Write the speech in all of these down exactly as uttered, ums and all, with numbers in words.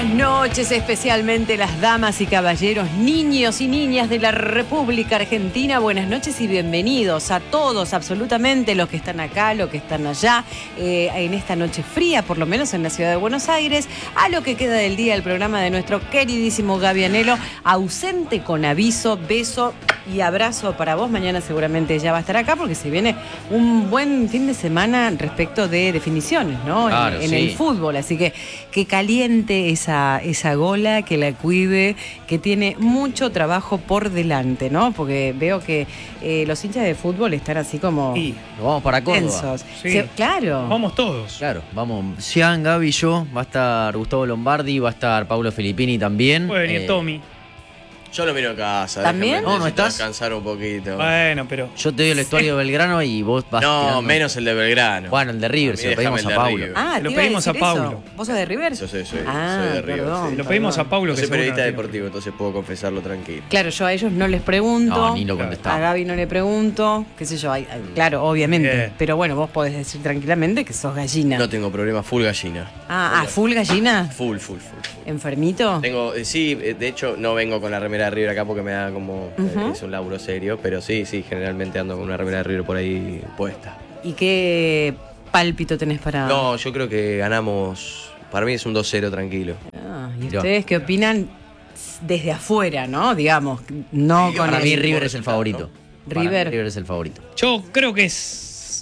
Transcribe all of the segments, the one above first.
buenas noches, especialmente las damas y caballeros, niños y niñas de la República Argentina. Buenas noches y bienvenidos a todos, absolutamente, los que están acá, los que están allá, eh, en esta noche fría, por lo menos en la ciudad de Buenos Aires, a lo que queda del día del programa de nuestro queridísimo Gaby Anelo, ausente con aviso, beso y abrazo para vos. Mañana seguramente ya va a estar acá porque se viene un buen fin de semana respecto de definiciones, ¿no? Claro, en en sí. el fútbol, así que que caliente esa, esa gola, que la cuide, que tiene mucho trabajo por delante, ¿no? Porque veo que eh, los hinchas de fútbol están así como Sí. Nos vamos para Córdoba. tensos. Sí. Se- claro. Vamos todos. Claro, vamos. Sean, Gaby y yo. Va a estar Gustavo Lombardi, va a estar Paulo Filippini también. Puede venir Eh, Tommy. Yo lo miro en casa. ¿También? déjame, No, ¿no necesito estás? descansar un poquito. Bueno, pero. Yo te doy el vestuario de Belgrano y vos vas No, tirando. menos el de Belgrano. Bueno, el de River, A mí se lo déjame pedimos el a de Paulo. River. Ah, Se lo te iba a pedimos a decir eso. Paulo. ¿Vos sos de River? Yo soy, soy, ah, soy de River. perdón, sí. Lo pedimos a perdón. Paulo, Yo que soy seguro periodista no tiene. deportivo, entonces puedo confesarlo tranquilo. Claro, yo a ellos no les pregunto. No, ni lo A contestamos. Gaby no le pregunto, qué sé yo, hay- hay- claro, obviamente. Bien. Pero bueno, vos podés decir tranquilamente que sos gallina. No tengo problema, full gallina. ah, ah, full gallina, Full, full, full, full. enfermito. Tengo, eh, sí, eh, de hecho no vengo con la remera de River acá porque me da como, eh, Ujú. es un laburo serio, pero sí, sí, generalmente ando con una remera de River por ahí puesta. ¿Y qué pálpito tenés para...? No, yo creo que ganamos, para mí es un dos cero tranquilo. Ah, ¿y Mirá. ustedes qué opinan desde afuera, no? Digamos, no Sí, con Para el... mí River es el resultado, favorito. Para mí River. River es el favorito. Yo creo que es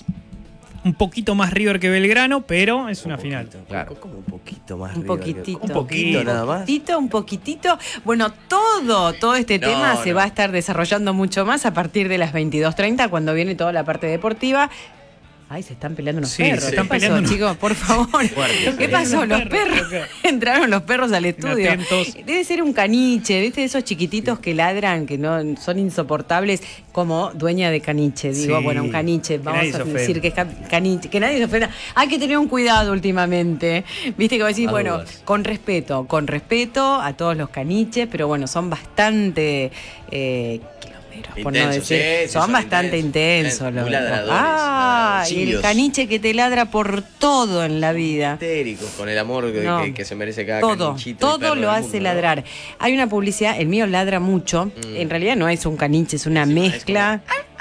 un poquito más River que Belgrano, pero es una Un final. poquito, Claro. Como un poquito más Un River que- poquitito. Un poquito nada Un más. poquitito, un poquitito. Bueno, todo, todo este No, tema se no. va a estar desarrollando mucho más a partir de las veintidós treinta, cuando viene toda la parte deportiva. Ay, se están peleando unos Sí, perros. se ¿Qué están pasó, peleando unos- chicos? Por favor. Fuerte, ¿Qué sí. pasó? Los Los perros. perros, Entraron los perros al estudio. Atentos. Debe ser un caniche, ¿viste? Esos chiquititos que ladran, que no son insoportables, como dueña de caniche. Digo, Sí, bueno, un caniche, que vamos nadie a se decir ofenda. que es ca- caniche, que nadie se ofenda. Hay que tener un cuidado últimamente. Viste que vos decís, A bueno, dudas. con respeto, con respeto a todos los caniches, pero bueno, son bastante eh, quilomeros, por no Intensos, decir. sí, sí, son son bastante intensos, intensos. muy los- ladradores, ah, y el ladroncillos. caniche que te ladra por todo en la vida. Histéricos con el amor que, No. que- que se merece cada Todo, canichito y todo perro lo del hace mundo, ¿no? ladrar. Hay una publicidad, el mío ladra mucho. Mm. En realidad no es un caniche, es una Sí, mezcla.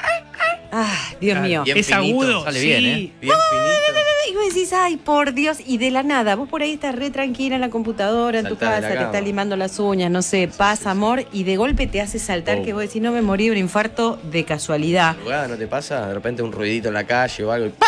Ah, Dios Claro. mío. Bien Es finito, agudo, sale sí. bien, ¿eh? Bien finito. Y vos decís, ay, por Dios, y de la nada, vos por ahí estás re tranquila en la computadora, en tu Saltás de la casa, te cama. estás limando las uñas, no sé, paz, sí, sí. amor, y de golpe te hace saltar Oh. que vos decís, no me morí de un infarto de casualidad. Jugada, ¿no te pasa? De repente un ruidito en la calle o algo. y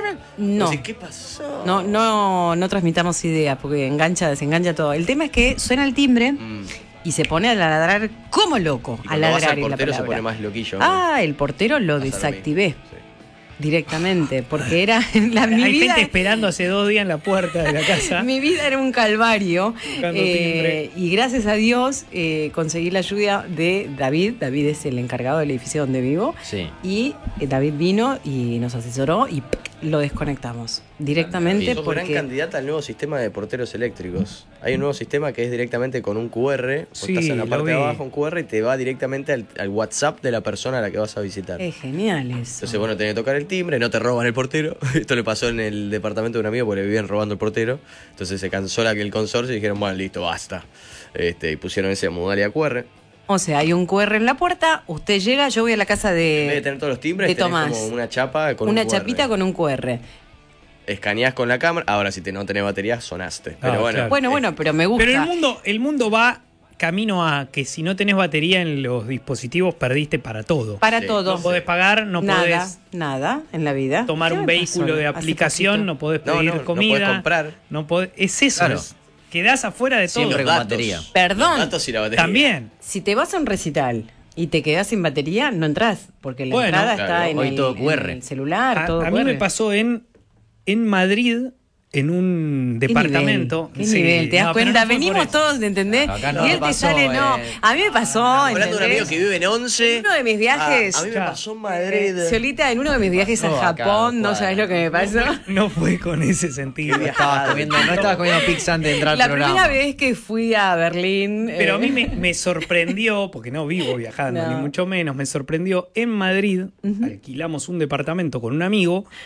No. Vos decís, ¿qué pasó? No, no, no transmitamos ideas, porque engancha, desengancha todo. El tema es que suena el timbre Mm. y se pone a ladrar como loco. Y A cuando vas ladrar al es la portero se palabra. pone más loquillo. ¿no? Ah, el portero lo Pasa lo desactivé mismo, sí. directamente, porque era la mi Hay vida. gente esperando hace dos días en la puerta de la casa. Mi vida era un calvario Buscando eh, y gracias a Dios eh, conseguí la ayuda de David. David es el encargado del edificio donde vivo Sí. y eh, David vino y nos asesoró y ¡pic! Lo desconectamos directamente Sos gran porque candidata al nuevo sistema de porteros eléctricos. Hay un nuevo sistema que es directamente con un cu erre. Vos Sí, estás en la lo parte de vi. abajo, un cu erre, y te va directamente al, al WhatsApp de la persona a la que vas a visitar. es genial eso. Entonces, bueno, tenés que tocar el timbre, no te roban el portero. Esto le pasó en el departamento de un amigo porque le vivían robando el portero. Entonces se cansó la que el consorcio y dijeron, bueno, listo, basta. Este, y pusieron ese modalidad cu erre. O sea, hay un cu erre en la puerta, usted llega, yo voy a la casa En vez de de, tener todos los timbres, de tenés Tomás. como una chapa con una un cu erre. chapita con un cu erre. Escaneás con la cámara. Ahora, si te, no tenés batería, sonaste. Pero Ah, bueno. claro. Bueno, bueno, pero me gusta. Pero el mundo, el mundo va camino a que si no tenés batería en los dispositivos, perdiste para todo. Para Sí, todo. No podés pagar, no nada, podés nada en la vida. tomar ¿Qué un me vehículo pasó de hace aplicación, poquito? no podés No, pedir no, no comida. podés comprar. No podés- es eso. Claro. es- quedás afuera de todo. Siempre Los con datos. batería. Perdón. Los datos y la batería. También. Si te vas a un recital y te quedás sin batería, no entras, porque la Bueno, entrada claro, está en, hoy el, todo en cu erre. el celular, A, todo a cu mí me erre. pasó en, en Madrid, en un ¿Qué departamento. nivel? ¿Qué Sí, nivel? ¿Te das no, pero cuenta? no fue por Venimos eso. todos, ¿entendés? Acá no y me él te pasó, sale, no. eh. A mí me pasó, Hablando de un ¿entendés? amigo que vive en once. Uno de mis viajes. Ah, a mí me Claro. pasó en Madrid. Solita, en uno de mis viajes a pasó acá, Japón, no cuadra. sabes lo que me pasó. No fue con ese sentido. No estabas comiendo, no estabas comiendo pizza antes de entrar al La programa. primera vez que fui a Berlín. Pero a eh, mí me, me sorprendió, porque no vivo viajando, No. ni mucho menos, me sorprendió. En Madrid alquilamos un departamento con un amigo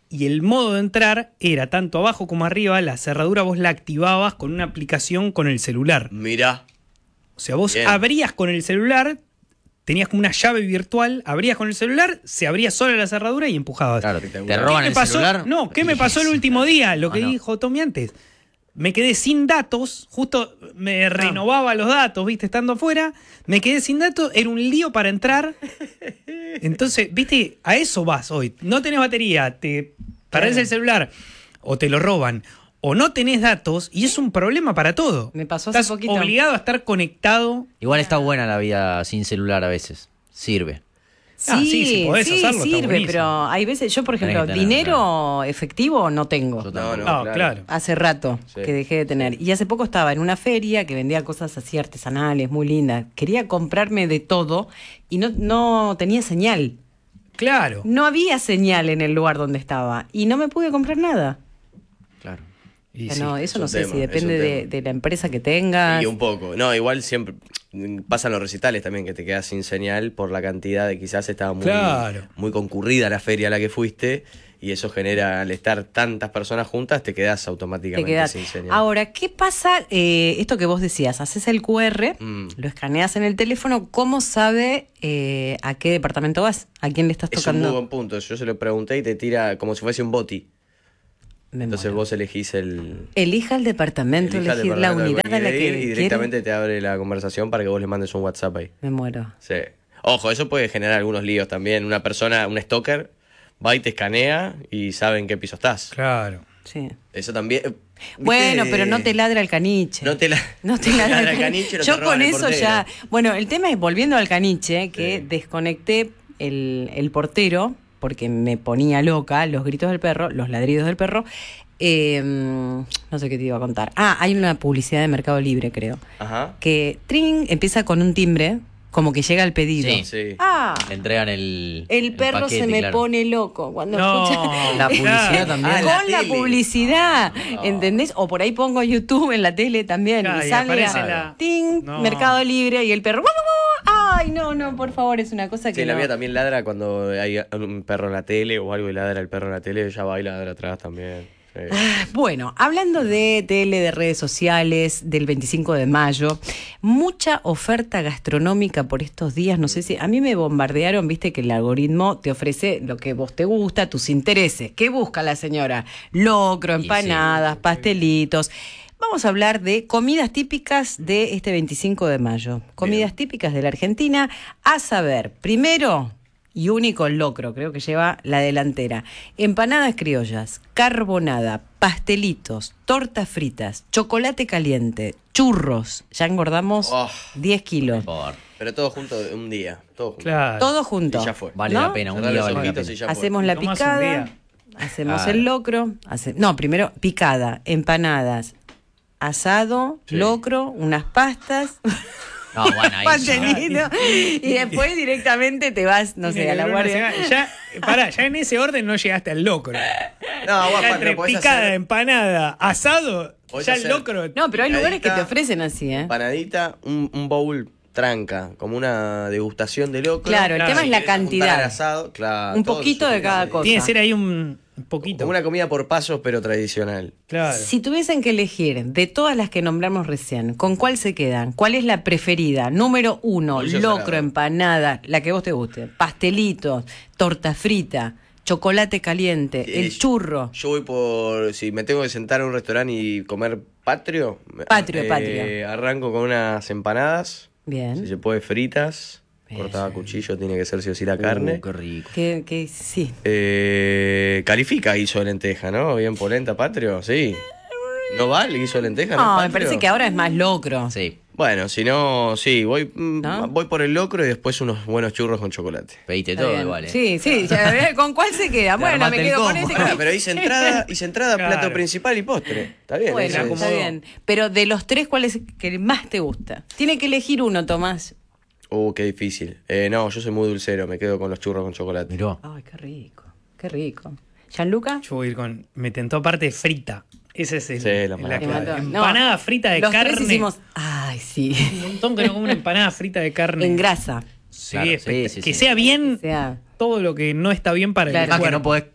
y el modo de entrar era tanto abajo como arriba, la cerradura vos la activabas con una aplicación con el celular. Mirá. O sea, vos Bien. abrías con el celular, tenías como una llave virtual, abrías con el celular, se abría sola la cerradura y empujabas. Claro, te Espectacular. roban ¿Qué el me pasó? celular. No, ¿qué me y- pasó el último día? Lo que Ah, no. dijo Tommy antes. Me quedé sin datos, justo me renovaba los datos, viste, estando afuera, me quedé sin datos, era un lío para entrar. Entonces, viste, a eso vas hoy. No tenés batería, te perdés Claro. el celular, o te lo roban, o no tenés datos, y es un problema para todo. Me pasó hace Estás poquito. obligado a estar conectado. Igual está buena la vida sin celular a veces. Sirve. Ah, sí, si podés sí, hacerlo, está sirve, buenísimo. pero hay veces, yo por Tenés ejemplo, que tener, dinero efectivo no tengo. Yo No, tampoco. no, Ah, claro. claro. Hace rato Sí. que dejé de tener. Y hace poco estaba en una feria que vendía cosas así artesanales, muy lindas. Quería comprarme de todo y no, no tenía señal. Claro. No había señal en el lugar donde estaba y no me pude comprar nada. Claro. Y O sea, sí. no, es eso un no sé tema, si es un depende de, tema. de la empresa que tengas. Y un poco. No, igual siempre mm, pasan los recitales también, que te quedas sin señal por la cantidad de quizás estaba muy, Claro. muy concurrida la feria a la que fuiste. Y eso genera, al estar tantas personas juntas, te quedas Te automáticamente quedas. sin señal. Ahora, ¿qué pasa? Eh, esto que vos decías, haces el Q R, Mm. lo escaneas en el teléfono, ¿cómo sabe eh, a qué departamento vas? ¿A quién le estás Es un tocando? muy buen punto. Yo se lo pregunté y te tira como si fuese un boti. Me Entonces muero. vos elegís el. Elija el departamento, elija el elegir la departamento unidad al a la quiere que ir y quiere. directamente te abre la conversación para que vos le mandes un WhatsApp ahí. Me muero. Sí. Ojo, eso puede generar algunos líos también. Una persona, un stalker, va y te escanea y sabe en qué piso estás. Claro. Sí. Eso también. eh, Bueno, ¿viste? pero no te ladra el caniche. No te la- No te ladra el el caniche. caniche, no te Yo roban con el eso portero. ya. Bueno, el tema es volviendo al caniche, que Sí. desconecté el, el portero porque me ponía loca los gritos del perro, los ladridos del perro. Eh, no sé qué te iba a contar. Ah, hay una publicidad de Mercado Libre, creo. Ajá. Que tring empieza con un timbre, como que llega el pedido. Sí. Sí. Ah, Le entregan el. el perro paquete, se me claro. pone loco cuando No. escucha La publicidad también. Ah, con la la, tele. publicidad, ¿entendés? O por ahí pongo YouTube en la tele también Claro, y y sale aparece a- la- ting, No. Mercado Libre y el perro. ¡guau, guau, guau! Ay, no, no, por favor, es una cosa que Sí, la no. mía también ladra cuando hay un perro en la tele o algo y ladra el perro en la tele, ella va y ladra atrás también. Sí. Bueno, hablando de tele, de redes sociales, del veinticinco de mayo, mucha oferta gastronómica por estos días. No sé si a mí me bombardearon, viste que el algoritmo te ofrece lo que vos te gusta, tus intereses. ¿Qué busca la señora? Locro, Y sí. empanadas, pastelitos. Vamos a hablar de comidas típicas de este veinticinco de mayo. Comidas típicas de la Argentina, a saber, primero y único el locro, creo que lleva la delantera. Empanadas criollas, carbonada, pastelitos, tortas fritas, chocolate caliente, churros. Ya engordamos Oh. diez kilos. Por- Pero todo junto un día. Todo junto. Claro. Todo junto. Y ya fue. Vale ¿no? la pena, un Cerrar día los vale la ojitos pena. y ya fue. Hacemos la Tomás un picada, día. hacemos Claro. el locro. hace- no, primero picada, empanadas, asado, Sí. locro, unas pastas. No, bueno, ahí pastelito, y después directamente te vas, no sé, Tiene a que la haber una guardia. semana- Ya, pará, ya en ese orden no llegaste al locro. No, Ya guapa, entre pero podés picada, hacer empanada, asado, Podés ya el hacer- locro. No, pero hay lugares que te Picadita, ofrecen así, ¿eh? empanadita, un, un bowl tranca, como una degustación de locro. Claro, el Claro, tema es Si la querés apuntar cantidad. al asado, claro, Un todo poquito eso, de cada sí. cosa. Tiene que ser ahí un un poquito. Como una comida por pasos, pero tradicional. Claro. Si tuviesen que elegir de todas las que nombramos recién, ¿con cuál se quedan? ¿Cuál es la preferida? Número uno, Dulce o locro, salado. empanada, la que vos te guste, pastelitos, torta frita, chocolate caliente, Eh, el churro. Yo voy por. Si me tengo que sentar en un restaurante y comer patrio. Patrio, eh, patrio. Arranco con unas empanadas. Bien. Si se puede, fritas. Bien. Cortada a cuchillo, tiene que ser sí o sí la carne. Uh, qué rico. Que, que sí. Eh, califica guiso de lenteja, ¿no? Bien polenta, patrio, sí. ¿No vale guiso de lenteja? No, es me patrio? parece que ahora es más locro. Sí, Bueno, si no, sí, voy, mm, ¿No? voy por el locro y después unos buenos churros con chocolate. pediste Está todo bien. igual. ¿eh? Sí, sí. ya, eh, ¿con cuál se queda? Bueno, armaste me el quedo con combo. ese. Bueno, pero hice entrada, hice entrada, Claro. plato principal y postre. Está bien, Bueno, eso es- está bien. Pero de los tres, ¿cuál es el que más te gusta? Tiene que elegir uno, Tomás. Uh, qué difícil. Eh, no, yo soy muy dulcero, me quedo con los churros con chocolate. Miró. Ay, qué rico. Qué rico. ¿Gianluca? Yo voy a ir con. Me tentó aparte frita. Ese es el. Sí, la la empanada. Me clave. mató. No, Empanada frita de los carne. tres hicimos. Ay, sí. Un montón que no como una empanada frita de carne. En grasa. Sí, Claro, sí, espect- sí, que sí. sea bien O sea, todo lo que no está bien para Claro. el Además que cuerpo. no podés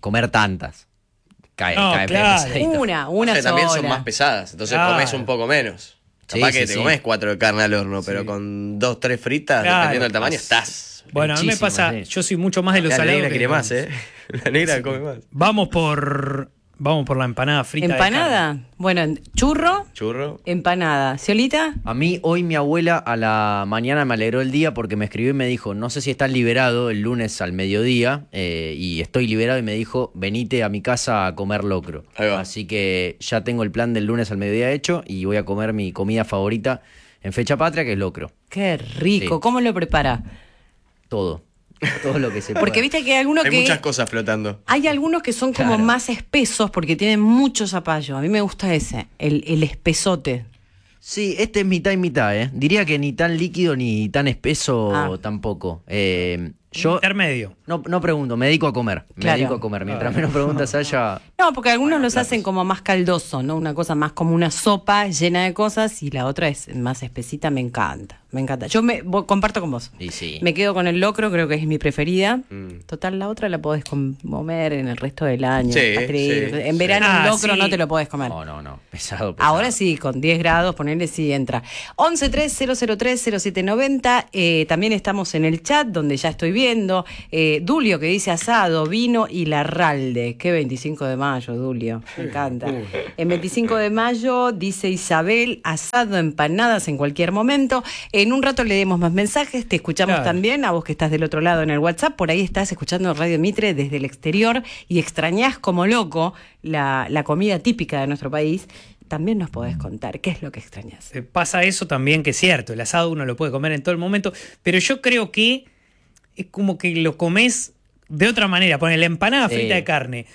comer tantas. Cae, No, cae claro. pesadito. Una, una O sea, sola. también son más pesadas, entonces Claro. comes un poco menos. Sí, Capaz sí, que te sí. comes cuatro de carne al horno, pero Sí. con dos, tres fritas, Claro. dependiendo del tamaño, estás. Bueno, a mí me Muchísimo, pasa, sí. yo soy mucho más de los La salados. negra que quiere de más, los- ¿eh? La negra come más. Vamos por vamos por la empanada frita. de ¿Empanada? carne. Bueno, churro, Churro. empanada. ¿Ciolita? A mí hoy mi abuela a la mañana me alegró el día porque me escribió y me dijo, no sé si estás liberado el lunes al mediodía, eh, y estoy liberado, y me dijo, venite a mi casa a comer locro. Ahí va. Así que ya tengo el plan del lunes al mediodía hecho y voy a comer mi comida favorita en fecha patria, que es locro. Qué rico. Sí. ¿Cómo lo prepara? Todo. Todo lo que se Porque pueda. viste que hay algunos Hay que... muchas cosas flotando. Hay algunos que son como Claro. más espesos porque tienen mucho zapallo. A mí me gusta ese, el, el espesote. Sí, este es mitad y mitad, ¿eh? Diría que ni tan líquido ni tan espeso Ah. tampoco. Eh, yo Intermedio. no, no pregunto, me dedico a comer. Me Claro. dedico a comer. Mientras menos preguntas haya... No, porque algunos los hacen como más caldoso, ¿no? Una cosa más como una sopa llena de cosas y la otra es más espesita. Me encanta, me encanta. Yo me voy- comparto con vos. Y sí. Me quedo con el locro, creo que es mi preferida. Mm. Total, la otra la podés com- comer en el resto del año. Sí, pastelito. sí, en sí. verano Ah, un locro sí. no te lo podés comer. No, no, no. Pesado, pesado. Ahora sí, con diez grados, ponerle sí entra. once tres cero cero tres cero siete noventa. Eh, también estamos en el chat, donde ya estoy viendo. Eh, Dulio, que dice asado, vino y Larralde. Qué veinticinco de mayo, Dulio. Me encanta. En veinticinco de mayo, dice Isabel, asado, empanadas en cualquier momento. En un rato leemos más mensajes. Te escuchamos Claro. también, a vos que estás del otro lado en el WhatsApp. Por ahí estás escuchando Radio Mitre desde el exterior y extrañás como loco la, la comida típica de nuestro país. También nos podés contar qué es lo que extrañas. Eh, Pasa eso también, que es cierto, el asado uno lo puede comer en todo el momento, pero yo creo que es como que lo comes de otra manera. Poner la empanada Sí. frita de carne.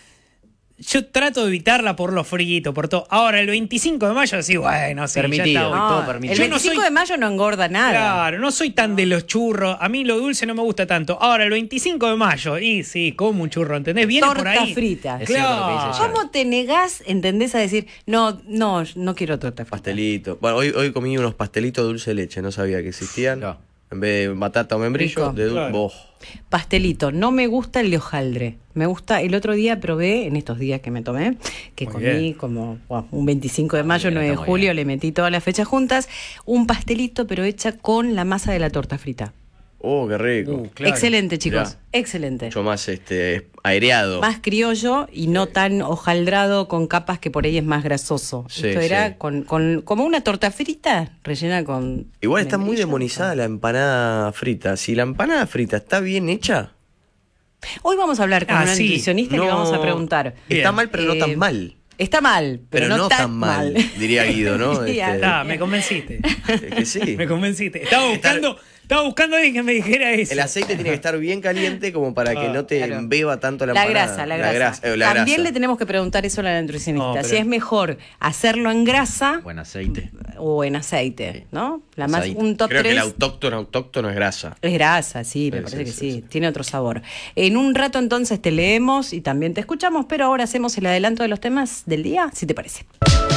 Yo trato de evitarla por lo frito, por todo. Ahora, el veinticinco de mayo, sí, bueno, sí, Permitido. ya está. Hoy No, todo permitido. el Yo no veinticinco soy- de mayo no engorda nada. Claro, no soy tan de los churros. A mí lo dulce no me gusta tanto. Ahora, el veinticinco de mayo, y sí, como un churro, ¿entendés? Viene por Torta ahí. frita. Es cierto lo que dice ella. ¿Cómo te negás, entendés, a decir, no, no, no quiero torta frita? Pastelito. Bueno, hoy, hoy comí unos pastelitos de dulce de leche, no sabía que existían. Claro. En vez de batata o membrillo, Rico. de dulce. Claro. Pastelito, no me gusta el de hojaldre. Me gusta, el otro día probé, en estos días que me tomé, que Muy comí bien. como wow, un veinticinco de mayo, bien, nueve de está muy julio, bien. le metí todas las fechas juntas, un pastelito pero hecha con la masa de la torta frita. Oh, qué rico. Uh, claro. Excelente, chicos, Mirá. excelente. Mucho más este aireado. Más criollo y no tan hojaldrado con capas que por ahí es más grasoso. Sí, Esto era sí. con, con como una torta frita rellena con... Igual está muy membrillo. demonizada la empanada frita. Si la empanada frita está bien hecha, Hoy vamos a hablar con Ah, una sí. nutricionista y le no- vamos a preguntar. Está Bien. mal, pero no Eh, tan mal. Está mal, pero, Pero, no, tan mal, diría Guido, ¿no? Sí, Este, Ah, me convenciste. es que sí. Me convenciste. Estaba buscando, estaba buscando a alguien que me dijera eso. El aceite tiene que estar bien caliente como para que no te Claro. embeba tanto la La empanada. grasa, la grasa. eh, la También grasa. le tenemos que preguntar eso a la nutricionista. No, pero- Si es mejor hacerlo en grasa Buen aceite. o en aceite, Sí. ¿no? La más, Aceite. un top Creo que el tres autóctono, autóctono es grasa. es grasa, sí, me Sí, parece sí, que sí, sí, sí. tiene otro sabor. En un rato entonces te leemos y también te escuchamos, pero ahora hacemos el adelanto de los temas del día, si te parece.